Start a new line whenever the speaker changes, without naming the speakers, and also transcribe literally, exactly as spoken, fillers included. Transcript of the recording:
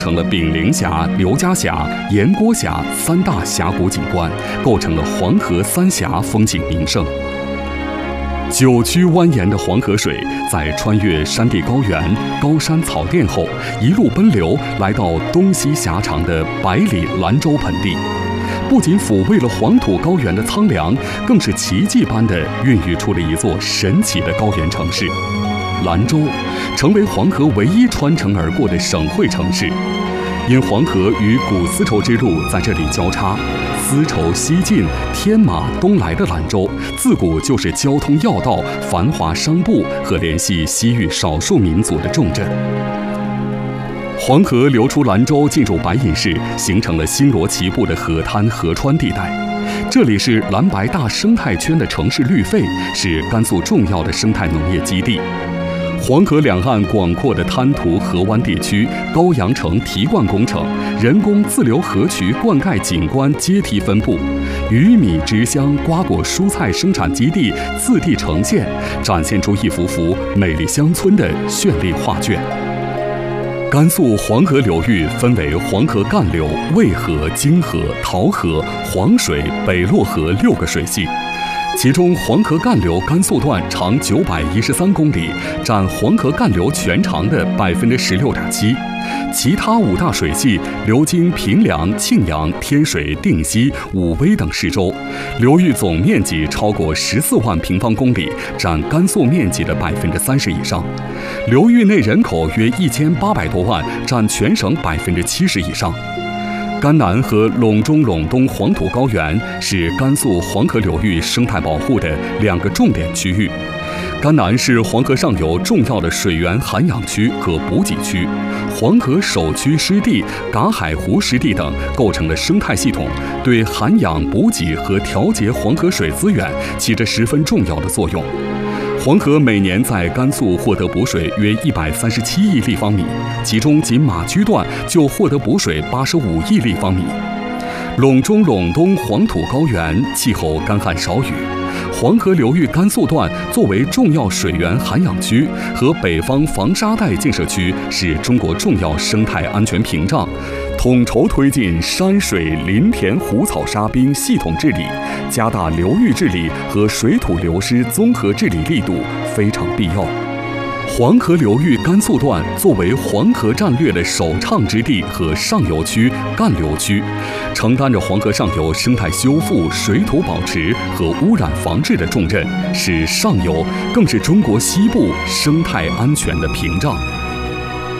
成了炳灵峡、刘家峡、盐锅峡三大峡谷景观，构成了黄河三峡风景名胜。九曲蜿蜒的黄河水，在穿越山地高原、高山草甸后，一路奔流，来到东西狭长的百里兰州盆地，不仅抚慰了黄土高原的苍凉，更是奇迹般地孕育出了一座神奇的高原城市。兰州成为黄河唯一穿城而过的省会城市，因黄河与古丝绸之路在这里交叉，丝绸西进，天马东来的兰州，自古就是交通要道、繁华商埠和联系西域少数民族的重镇。黄河流出兰州，进入白银市，形成了星罗棋布的河滩河川地带。这里是蓝白大生态圈的城市绿肺，是甘肃重要的生态农业基地。黄河两岸广阔的滩涂河湾地区，高阳城提灌工程、人工自流河渠灌溉景观阶梯分布，鱼米之乡瓜果蔬菜生产基地次第呈现，展现出一幅幅美丽乡村的绚丽画卷。甘肃黄河流域分为黄河干流、渭河、泾河、洮河、黄水、北洛河六个水系。其中黄河干流甘肃段长九百一十三公里，占黄河干流全长的百分之十六点七。其他五大水系流经平凉、庆阳、天水、定西、武威等市州，流域总面积超过十四万平方公里，占甘肃面积的百分之三十以上。流域内人口约一千八百多万，占全省百分之七十以上。甘南和陇中陇东黄土高原是甘肃黄河流域生态保护的两个重点区域。甘南是黄河上游重要的水源涵养区和补给区，黄河首屈湿地、嘎海湖湿地等构成了生态系统，对涵养、补给和调节黄河水资源起着十分重要的作用。黄河每年在甘肃获得补水约一百三十七亿立方米，其中仅马驹段就获得补水八十五亿立方米。陇中陇东黄土高原气候干旱少雨，黄河流域甘肃段作为重要水源涵养区和北方防沙带建设区，是中国重要生态安全屏障。统筹推进山水林田湖草沙滨系统治理，加大流域治理和水土流失综合治理力度非常必要。黄河流域甘肃段作为黄河战略的首倡之地和上游区、干流区，承担着黄河上游生态修复、水土保持和污染防治的重任，是上游，更是中国西部生态安全的屏障。